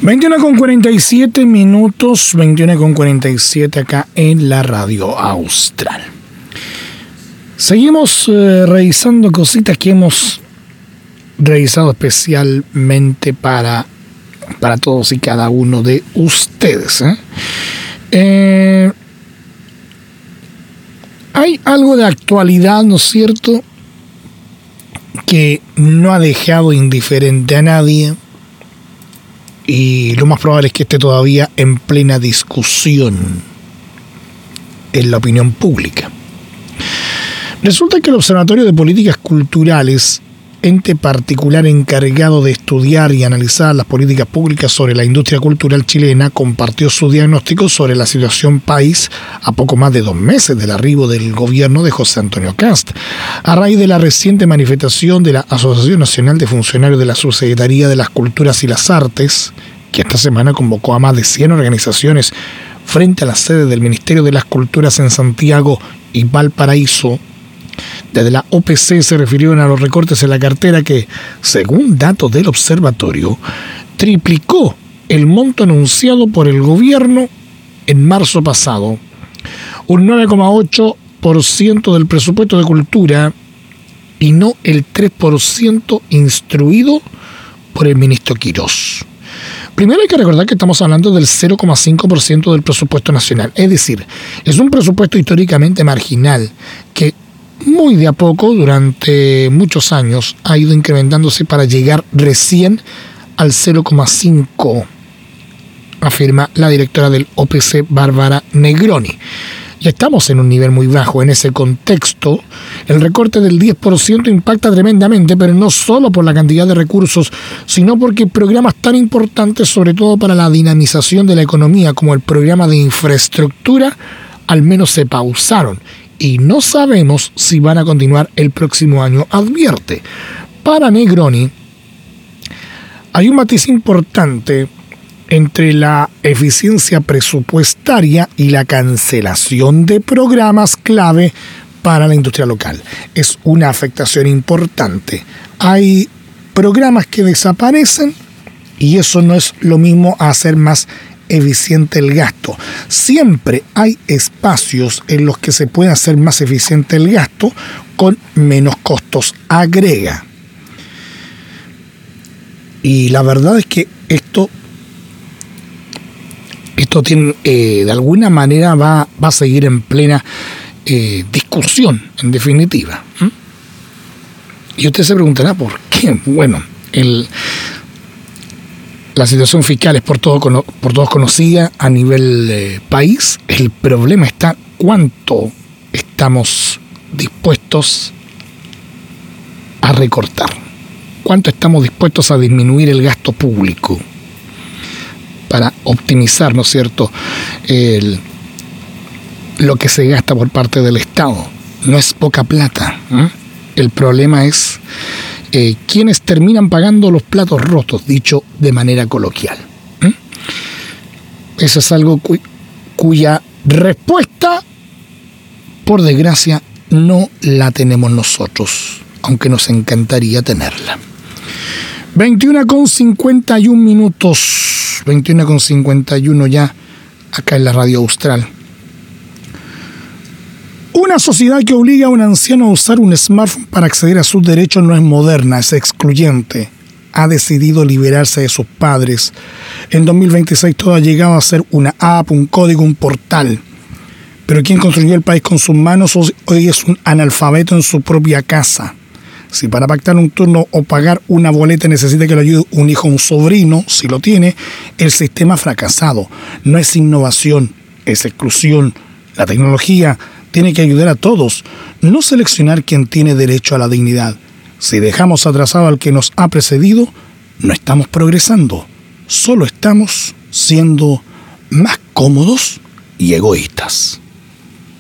21:47 minutos, 21:47 acá en la Radio Austral. Seguimos revisando cositas que hemos revisado especialmente para todos y cada uno de ustedes. Hay algo de actualidad, ¿no es cierto?, que no ha dejado indiferente a nadie. Y lo más probable es que esté todavía en plena discusión en la opinión pública. Resulta que el Observatorio de Políticas Culturales, ente particular encargado de estudiar y analizar las políticas públicas sobre la industria cultural chilena, compartió su diagnóstico sobre la situación país a poco más de 2 meses del arribo del gobierno de José Antonio Kast, a raíz de la reciente manifestación de la Asociación Nacional de Funcionarios de la Subsecretaría de las Culturas y las Artes, que esta semana convocó a más de 100 organizaciones frente a la sede del Ministerio de las Culturas en Santiago y Valparaíso. Desde la OPC se refirieron a los recortes en la cartera que, según datos del observatorio, triplicó el monto anunciado por el gobierno en marzo pasado, un 9,8% del presupuesto de cultura y no el 3% instruido por el ministro Quirós. Primero hay que recordar que estamos hablando del 0,5% del presupuesto nacional, es decir, es un presupuesto históricamente marginal que muy de a poco, durante muchos años, ha ido incrementándose para llegar recién al 0,5%, afirma la directora del OPC, Bárbara Negroni. Ya estamos en un nivel muy bajo. En ese contexto, el recorte del 10% impacta tremendamente, pero no solo por la cantidad de recursos, sino porque programas tan importantes, sobre todo para la dinamización de la economía, como el programa de infraestructura, al menos se pausaron. Y no sabemos si van a continuar el próximo año, advierte. Para Negroni, hay un matiz importante entre la eficiencia presupuestaria y la cancelación de programas clave para la industria local. Es una afectación importante. Hay programas que desaparecen y eso no es lo mismo a hacer más eficiente el gasto. Siempre hay espacios en los que se puede hacer más eficiente el gasto con menos costos, agrega. Y la verdad es que esto tiene, de alguna manera va a seguir en plena discusión, en definitiva. Y usted se preguntará por qué. Bueno, la situación fiscal es por todos conocida a nivel país. El problema está cuánto estamos dispuestos a recortar, cuánto estamos dispuestos a disminuir el gasto público para optimizar, ¿no es cierto?, lo que se gasta por parte del Estado. No es poca plata. El problema es quienes terminan pagando los platos rotos, dicho de manera coloquial. Eso es algo cuya respuesta, por desgracia, no la tenemos nosotros, aunque nos encantaría tenerla. 21:51 minutos, 21:51 ya, acá en la Radio Austral. Una sociedad que obliga a un anciano a usar un smartphone para acceder a sus derechos no es moderna, es excluyente. Ha decidido liberarse de sus padres. En 2026 todo ha llegado a ser una app, un código, un portal. Pero quien construyó el país con sus manos hoy es un analfabeto en su propia casa. Si para pactar un turno o pagar una boleta necesita que lo ayude un hijo o un sobrino, si lo tiene, el sistema ha fracasado. No es innovación, es exclusión. La tecnología tiene que ayudar a todos, no seleccionar quien tiene derecho a la dignidad. Si dejamos atrasado al que nos ha precedido, no estamos progresando, solo estamos siendo más cómodos y egoístas.